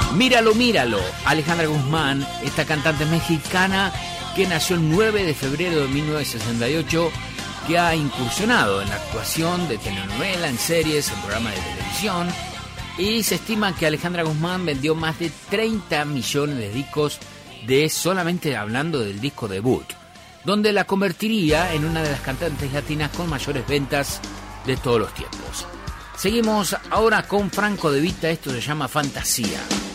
Míralo, míralo. Alejandra Guzmán, esta cantante mexicana que nació el 9 de febrero de 1968, que ha incursionado en la actuación de telenovela, en series, en programas de televisión, y se estima que Alejandra Guzmán vendió más de 30 millones de discos de solamente hablando del disco debut, donde la convertiría en una de las cantantes latinas con mayores ventas de todos los tiempos. Seguimos ahora con Franco De Vita, esto se llama Fantasía.